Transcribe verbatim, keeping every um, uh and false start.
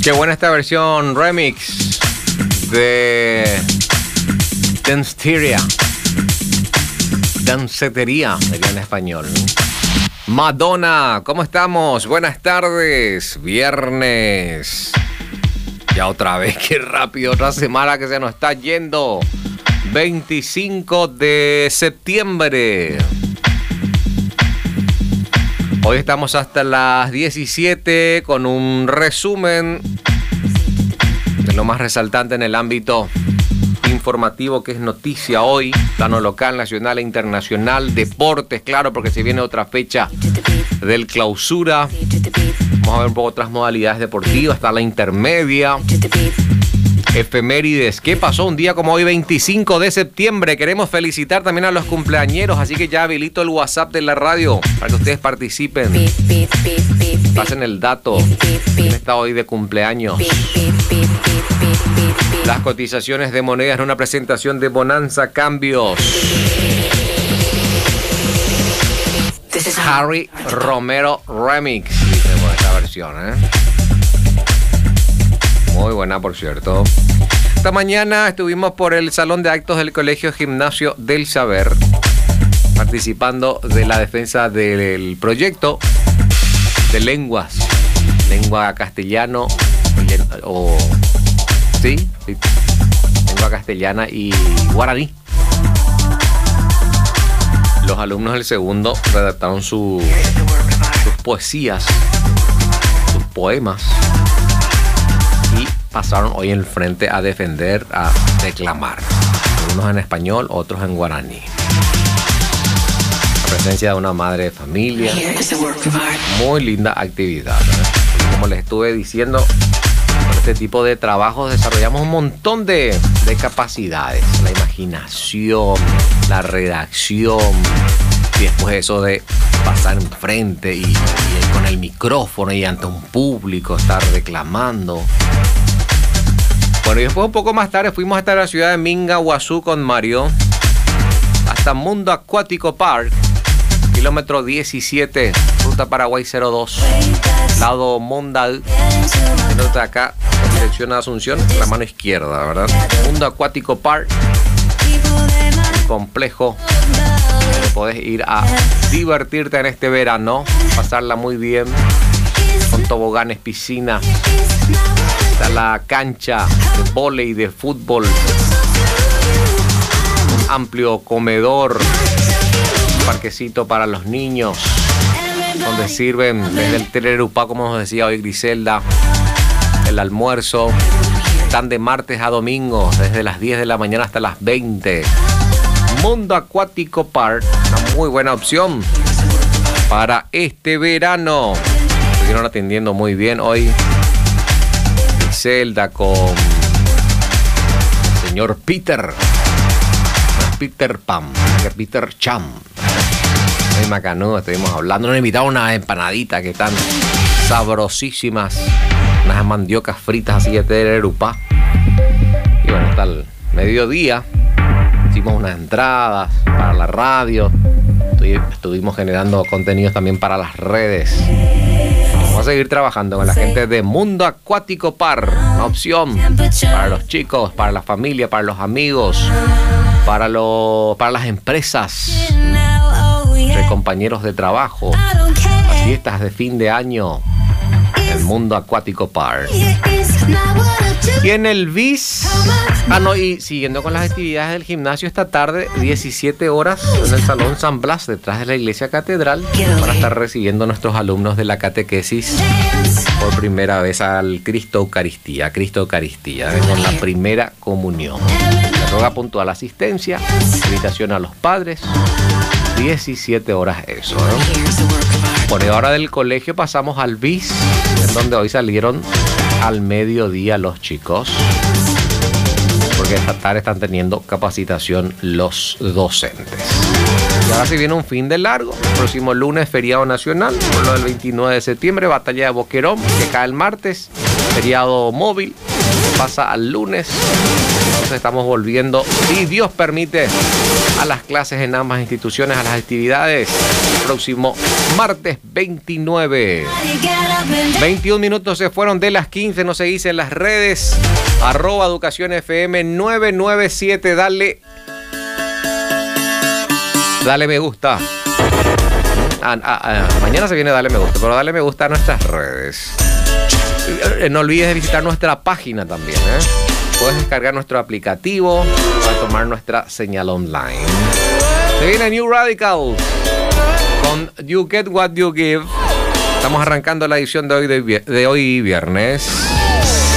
Qué buena esta versión remix de Danceteria. Dancetería, sería en español. Madonna, ¿cómo estamos? Buenas tardes. Viernes. Ya otra vez, qué rápido, otra semana que se nos está yendo. veinticinco de septiembre. Hoy estamos hasta las diecisiete con un resumen de lo más resaltante en el ámbito informativo que es noticia hoy, plano local, nacional e internacional, deportes, claro, porque se viene otra fecha del clausura. Vamos a ver un poco otras modalidades deportivas, está la intermedia. Efemérides, ¿qué pasó un día como hoy, veinticinco de septiembre? Queremos felicitar también a los cumpleañeros, así que ya habilito el WhatsApp de la radio para que ustedes participen. Pasen el dato. ¿Quién está hoy de cumpleaños? Las cotizaciones de monedas en una presentación de Bonanza Cambios. Harry Romero Remix, dice por esta versión, ¿eh? Muy buena, por cierto. Esta mañana estuvimos por el salón de actos del Colegio Gimnasio del Saber, participando de la defensa del proyecto de lenguas, lengua castellano o sí, sí, lengua castellana y guaraní. Los alumnos del segundo redactaron su, sus poesías, sus poemas. Y pasaron hoy en el frente a defender, a declamar. Unos en español, otros en guaraní. La presencia de una madre de familia. Muy linda actividad, ¿eh? Como les estuve diciendo, con este tipo de trabajos desarrollamos un montón de, de capacidades. La imaginación, la redacción. Y después eso de pasar enfrente y, y con el micrófono y ante un público estar reclamando. Bueno, y después un poco más tarde fuimos hasta la ciudad de Minga, Guazú con Mario, hasta Mundo Acuático Park, kilómetro diecisiete, ruta Paraguay cero dos, lado Mondal, de acá, con dirección a Asunción, la mano izquierda, ¿verdad? Mundo Acuático Park, un complejo. Podés ir a divertirte en este verano, pasarla muy bien, con toboganes, piscina, está la cancha de vóley, de fútbol, un amplio comedor, un parquecito para los niños, donde sirven desde el Telerupá, como nos decía hoy Griselda, el almuerzo. Están de martes a domingo, desde las diez de la mañana hasta las veinte. Mundo Acuático Park, una muy buena opción para este verano. Estuvieron atendiendo muy bien hoy Zelda con el señor Peter, Peter Pan, Peter Cham. Muy macanudo, estuvimos hablando. Nos invitaron unas empanaditas que están sabrosísimas, unas mandiocas fritas así de Telerupá. Y bueno, hasta el mediodía hicimos unas entradas para la radio, estuvimos generando contenidos también para las redes. Vamos a seguir trabajando con la gente de Mundo Acuático Park, una opción para los chicos, para la familia, para los amigos, para, lo, para las empresas, entre compañeros de trabajo, las fiestas de fin de año, el Mundo Acuático Park. Y en el B I S, ah no, y siguiendo con las actividades del gimnasio, esta tarde, diecisiete horas, en el Salón San Blas, detrás de la Iglesia Catedral, para estar recibiendo a nuestros alumnos de la catequesis por primera vez al Cristo Eucaristía, Cristo Eucaristía, ¿eh? Con la primera comunión. Se roga puntual asistencia, invitación a los padres, diecisiete horas eso, ¿eh? Por ahora del colegio pasamos al B I S, en donde hoy salieron al mediodía los chicos, porque esta tarde están teniendo capacitación los docentes. Y ahora se viene un fin de largo. El próximo lunes, feriado nacional, por lo del veintinueve de septiembre, batalla de Boquerón, que cae el martes, feriado móvil, pasa al lunes. Entonces estamos volviendo, si Dios permite, a las clases en ambas instituciones, a las actividades. El próximo martes veintinueve. veintiún minutos se fueron de las quince. Nos seguís en las redes. Arroba Educación F M nueve nueve siete. Dale. Dale me gusta. Ah, ah, ah, mañana se viene Dale me gusta, pero dale me gusta a nuestras redes. No olvides de visitar nuestra página también, ¿eh? Puedes descargar nuestro aplicativo para tomar nuestra señal online. Se viene New Radicals con You Get What You Give. Estamos arrancando la edición de hoy, de, de hoy viernes.